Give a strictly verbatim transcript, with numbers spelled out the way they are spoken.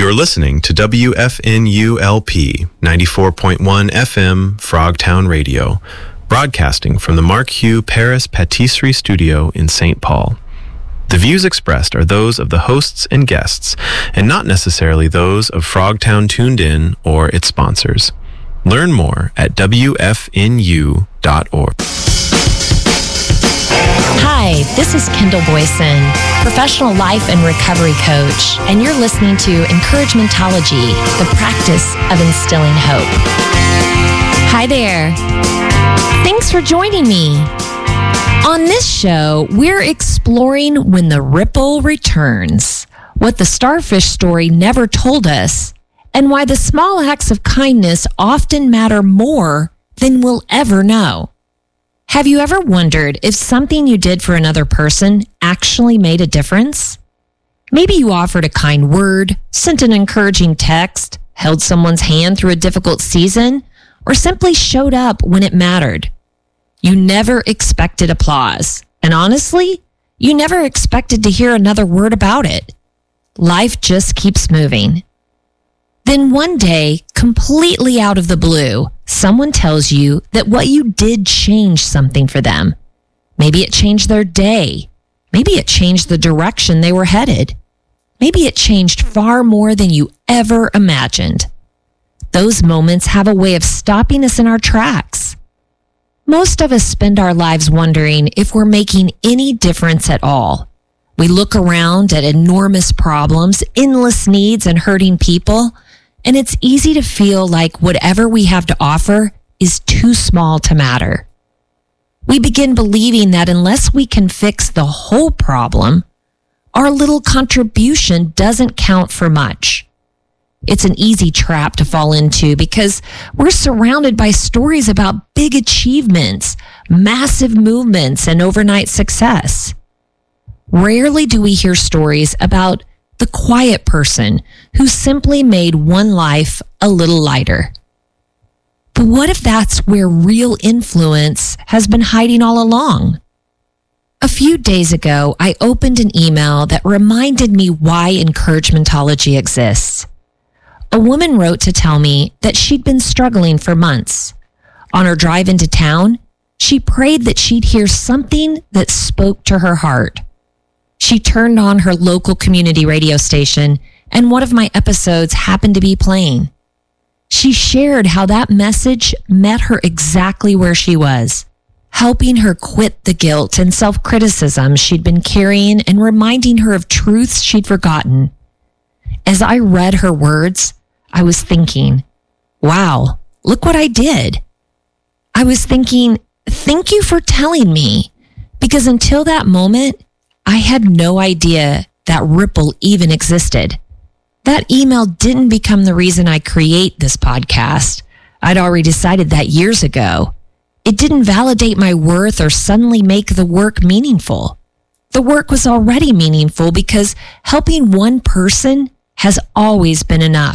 You're listening to W F N U L P ninety-four point one F M Frogtown Radio, broadcasting from the Mark Hugh Paris Patisserie Studio in Saint Paul. The views expressed are those of the hosts and guests, and not necessarily those of Frogtown Tuned In or its sponsors. Learn more at W F N U dot org. Hi, this is Kendall Boyson, professional life and recovery coach, and you're listening to Encouragementology, the practice of instilling hope. Hi there. Thanks for joining me. On this show, we're exploring when the ripple returns, what the starfish story never told us, and why the small acts of kindness often matter more than we'll ever know. Have you ever wondered if something you did for another person actually made a difference? Maybe you offered a kind word, sent an encouraging text, held someone's hand through a difficult season, or simply showed up when it mattered. You never expected applause, and honestly, you never expected to hear another word about it. Life just keeps moving. Then one day, completely out of the blue, someone tells you that what you did changed something for them. Maybe it changed their day. Maybe it changed the direction they were headed. Maybe it changed far more than you ever imagined. Those moments have a way of stopping us in our tracks. Most of us spend our lives wondering if we're making any difference at all. We look around at enormous problems, endless needs, and hurting people, and it's easy to feel like whatever we have to offer is too small to matter. We begin believing that unless we can fix the whole problem, our little contribution doesn't count for much. It's an easy trap to fall into because we're surrounded by stories about big achievements, massive movements, and overnight success. Rarely do we hear stories about the quiet person who simply made one life a little lighter. But what if that's where real influence has been hiding all along? A few days ago, I opened an email that reminded me why Encouragementology exists. A woman wrote to tell me that she'd been struggling for months. On her drive into town, she prayed that she'd hear something that spoke to her heart. She turned on her local community radio station, and one of my episodes happened to be playing. She shared how that message met her exactly where she was, helping her quit the guilt and self-criticism she'd been carrying and reminding her of truths she'd forgotten. As I read her words, I was thinking, wow, look what I did. I was thinking, thank you for telling me, because until that moment, I had no idea that ripple even existed. That email didn't become the reason I create this podcast. I'd already decided that years ago. It didn't validate my worth or suddenly make the work meaningful. The work was already meaningful because helping one person has always been enough.